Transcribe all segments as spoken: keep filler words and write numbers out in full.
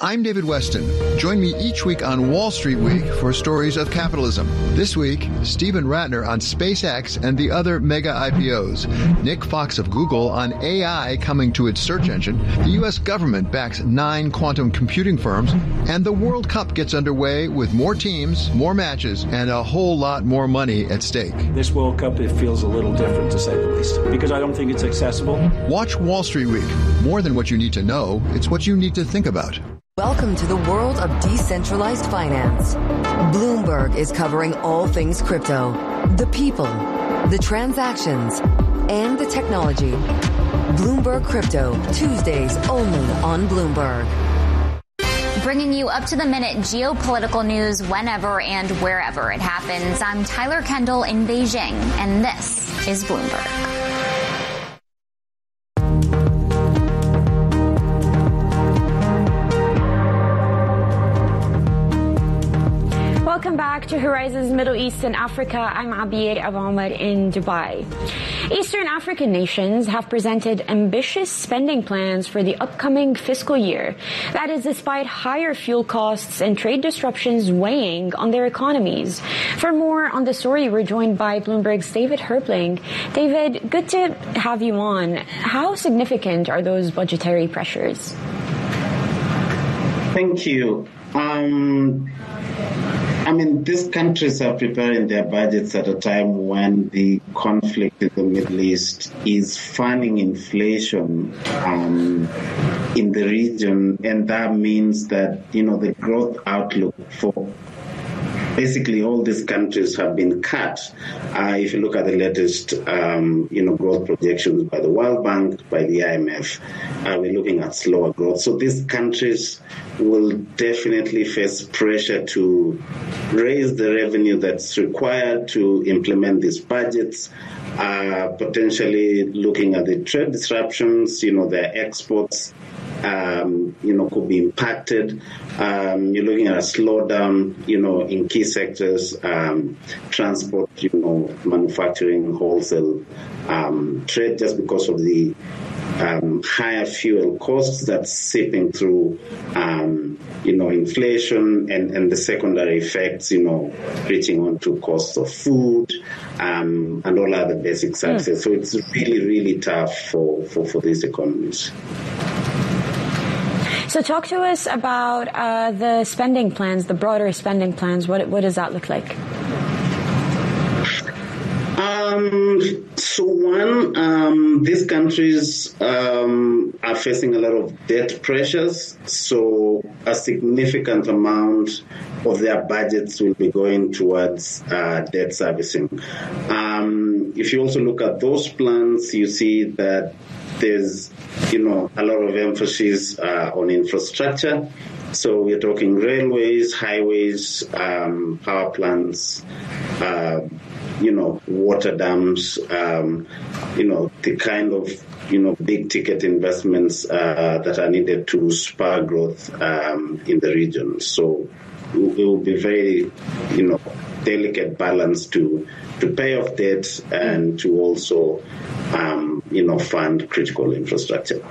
I'm David Weston. Join me each week on Wall Street Week for stories of capitalism. This week, Stephen Ratner on SpaceX and the other mega I P Os. Nick Fox of Google on A I coming to its search engine. The U S government backs nine quantum computing firms. And the World Cup gets underway with more teams, more matches, and a whole lot more money at stake. This World Cup, it feels a little different, to say the least, because I don't think it's accessible. Watch Wall Street Week. More than what you need to know, it's what you need to think about. Welcome to the world of decentralized finance. Bloomberg is covering all things crypto, the people, the transactions, and the technology. Bloomberg Crypto, Tuesdays only on Bloomberg. Bringing you up-to-the-minute geopolitical news whenever and wherever it happens. I'm Tyler Kendall in Beijing, and this is Bloomberg. Welcome back to Horizons Middle East and Africa. I'm Abir Ahmed in Dubai. Eastern African nations have presented ambitious spending plans for the upcoming fiscal year. That is despite higher fuel costs and trade disruptions weighing on their economies. For more on the story, we're joined by Bloomberg's David Herbling. David, good to have you on. How significant are those budgetary pressures? Thank you. Um, I mean, these countries are preparing their budgets at a time when the conflict in the Middle East is fanning inflation um, in the region, and that means that, you know, the growth outlook for basically all these countries have been cut. Uh, if you look at the latest, um, you know, growth projections by the World Bank, by the I M F, uh, we're looking at slower growth. So these countries will definitely face pressure to raise the revenue that's required to implement these budgets. Uh, potentially looking at the trade disruptions, you know, their exports, um, you know, could be impacted. Um, you're looking at a slowdown, you know, in key sectors, um, transport, you know, manufacturing, wholesale, um, trade, just because of the um, higher fuel costs that's seeping through, um, you know, inflation and, and the secondary effects, you know, reaching on to costs of food um, and all other basic services. Mm. So it's really, really tough for, for, for these economies. So talk to us about uh, the spending plans, the broader spending plans. What, what does that look like? Um, so one, um, these countries um, are facing a lot of debt pressures. So a significant amount of their budgets will be going towards uh, debt servicing. Um, if you also look at those plans, you see that there's, you know, a lot of emphasis uh, on infrastructure. So we're talking railways, highways, um, power plants, uh, you know, water dams, um, you know, the kind of, you know, big ticket investments uh, that are needed to spur growth um, in the region. So it will be very, you know, delicate balance to to pay off debt and to also, um, you know, fund critical infrastructure.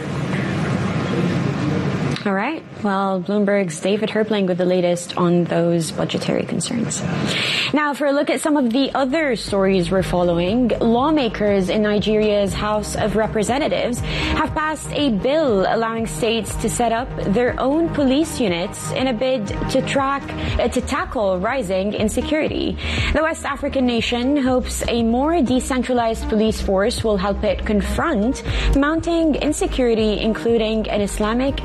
All right. Well, Bloomberg's David Herbling with the latest on those budgetary concerns. Now, for a look at some of the other stories we're following, lawmakers in Nigeria's House of Representatives have passed a bill allowing states to set up their own police units in a bid to track uh, to tackle rising insecurity. The West African nation hopes a more decentralized police force will help it confront mounting insecurity, including an Islamic